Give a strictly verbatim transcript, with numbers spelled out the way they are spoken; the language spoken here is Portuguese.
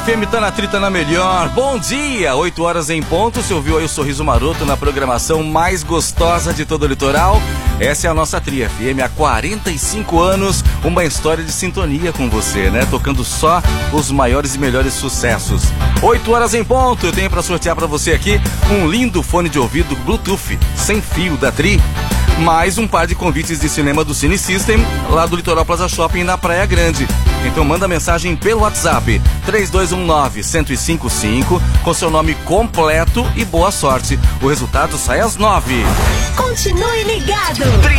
F M tá na trita na melhor. Bom dia, oito horas em ponto. Você ouviu aí o Sorriso Maroto na programação mais gostosa de todo o litoral? Essa é a nossa Tri F M há quarenta e cinco anos, uma história de sintonia com você, né? Tocando só os maiores e melhores sucessos. oito horas em ponto, eu tenho pra sortear pra você aqui um lindo fone de ouvido Bluetooth sem fio da Tri, mais um par de convites de cinema do Cine System, lá do Litoral Plaza Shopping na Praia Grande. Então manda mensagem pelo WhatsApp três dois um nove, um zero cinco cinco com seu nome completo e boa sorte. O resultado sai às nove. Continue ligado.